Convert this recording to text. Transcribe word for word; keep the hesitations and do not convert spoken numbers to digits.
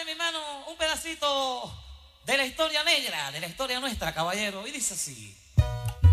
en mi mano un pedacito de la historia negra, de la historia nuestra, caballero. Y dice así.